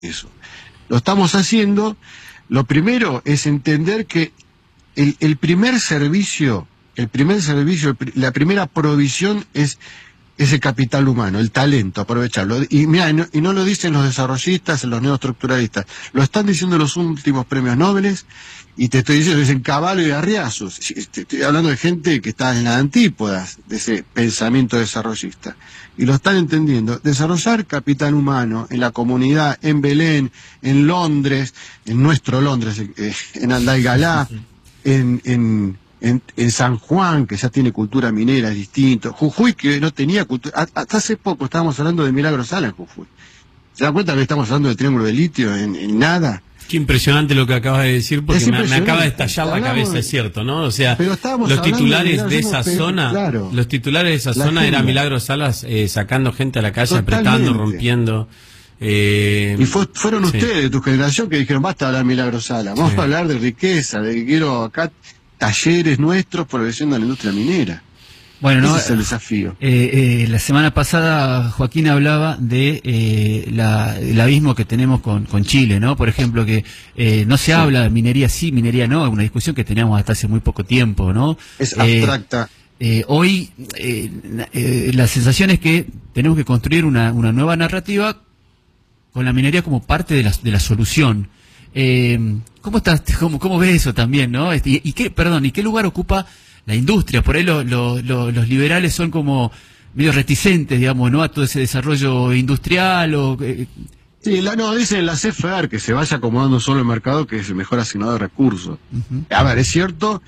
eso. Lo estamos haciendo. Lo primero es entender que el primer servicio, la primera provisión es ese capital humano, el talento, aprovecharlo. Y mira, y no lo dicen los desarrollistas, los neoestructuralistas, lo están diciendo los últimos premios Nobel, y te estoy diciendo, dicen Cavallo y Arriazu. Estoy hablando de gente que está en las antípodas de ese pensamiento desarrollista. Y lo están entendiendo. Desarrollar capital humano en la comunidad, en Belén, en Londres, en nuestro Londres, en Andaigalá, en San Juan, que ya tiene cultura minera, es distinto. Jujuy, que no tenía cultura. Hasta hace poco estábamos hablando de Milagro Sala en Jujuy. ¿Se da cuenta que estamos hablando del Triángulo de Litio en nada? Qué impresionante lo que acabas de decir, porque me acaba de estallar la cabeza, es cierto, ¿no? O sea, los titulares de esa zona, claro, los titulares de esa zona era Milagro Salas sacando gente a la calle, apretando, rompiendo. Y fueron ustedes, de tu generación, que dijeron, basta hablar Milagro Sala, vamos a hablar de riqueza, de que quiero acá talleres nuestros progresando en la industria minera. Bueno, ese es el desafío. La semana pasada Joaquín hablaba de el abismo que tenemos con Chile, ¿no? Por ejemplo, que no se habla de minería sí, minería no, es una discusión que teníamos hasta hace muy poco tiempo, ¿no? Es abstracta. Hoy la sensación es que tenemos que construir una nueva narrativa con la minería como parte de la solución. ¿Cómo estás? ¿Cómo ves eso también, no? ¿Y qué lugar ocupa la industria? Por ahí los liberales son como medio reticentes, digamos, ¿no? A todo ese desarrollo industrial o... Sí, dicen la CFR que se vaya acomodando solo el mercado, que es el mejor asignador de recursos. A ver, es cierto,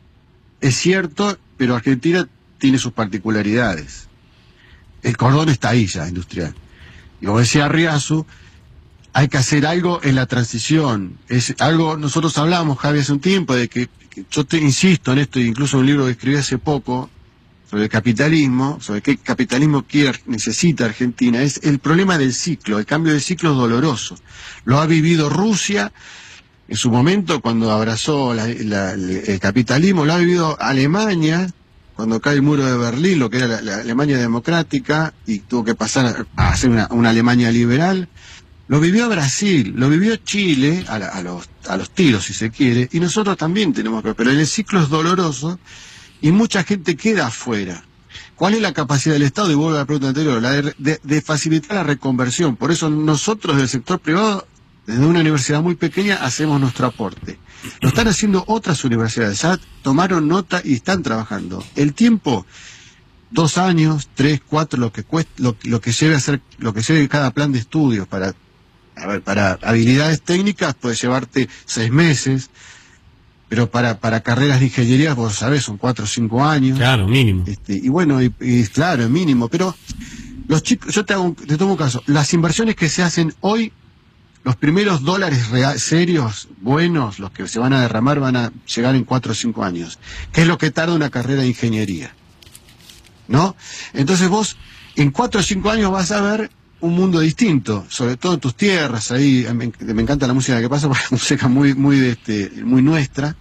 pero Argentina tiene sus particularidades. El cordón está ahí ya, industrial. Y como decía Arriazu, hay que hacer algo en la transición. Es algo, nosotros hablamos, Javi, hace un tiempo, de que yo te insisto en esto, incluso en un libro que escribí hace poco, sobre el capitalismo, sobre qué capitalismo necesita Argentina, es el problema del ciclo, el cambio de ciclo es doloroso. Lo ha vivido Rusia en su momento cuando abrazó el capitalismo, lo ha vivido Alemania cuando cae el muro de Berlín, lo que era la Alemania democrática, y tuvo que pasar a ser una Alemania liberal. Lo vivió Brasil, lo vivió Chile, a los tiros si se quiere, y nosotros también tenemos que, pero el ciclo es doloroso y mucha gente queda afuera. ¿Cuál es la capacidad del Estado? Y vuelvo a la pregunta anterior, la de facilitar la reconversión. Por eso nosotros del sector privado, desde una universidad muy pequeña, hacemos nuestro aporte. Lo están haciendo otras universidades, ya tomaron nota y están trabajando. El tiempo, 2 años, 3, 4, lo que cueste, lo que lleve cada plan de estudios para habilidades técnicas puede llevarte 6 meses, pero para carreras de ingeniería, vos sabés, son 4 o 5 años. Claro, mínimo. Y bueno, claro, es mínimo, pero los chicos, yo te tomo un caso, las inversiones que se hacen hoy, los primeros dólares serios, buenos, los que se van a derramar, van a llegar en 4 o 5 años, que es lo que tarda una carrera de ingeniería, ¿no? Entonces vos, en 4 o 5 años vas a ver un mundo distinto, sobre todo en tus tierras, ahí me encanta la música que pasa, porque es música muy nuestra,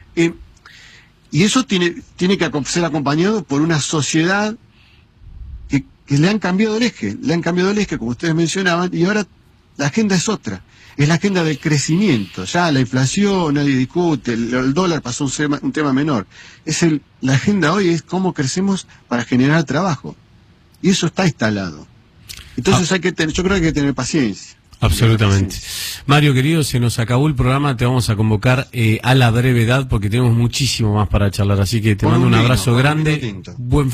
y eso tiene que ser acompañado por una sociedad que le han cambiado el eje, como ustedes mencionaban, y ahora la agenda es otra, es la agenda del crecimiento. Ya la inflación, nadie discute, el dólar pasó un tema menor. La agenda hoy es cómo crecemos para generar trabajo, y eso está instalado. Entonces yo creo que hay que tener paciencia. Absolutamente. Mario, querido, se nos acabó el programa, te vamos a convocar a la brevedad porque tenemos muchísimo más para charlar, así que te mando un abrazo grande. Buen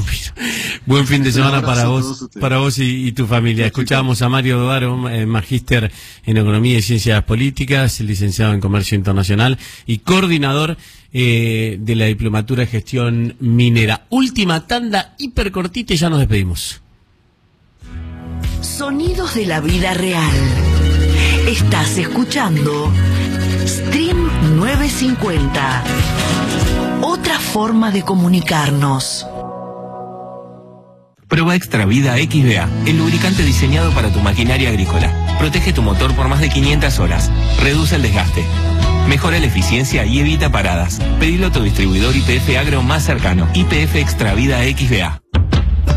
fin de semana para vos y tu familia. Escuchábamos a Mario Dodaro, magíster en Economía y Ciencias Políticas, licenciado en Comercio Internacional y coordinador de la Diplomatura de Gestión Minera. Última tanda hiper cortita y ya nos despedimos. Sonidos de la vida real. Estás escuchando Stream 950. Otra forma de comunicarnos. Prueba Extravida XVA, el lubricante diseñado para tu maquinaria agrícola. Protege tu motor por más de 500 horas. Reduce el desgaste. Mejora la eficiencia y evita paradas. Pedilo a tu distribuidor YPF Agro más cercano. YPF Extravida XVA.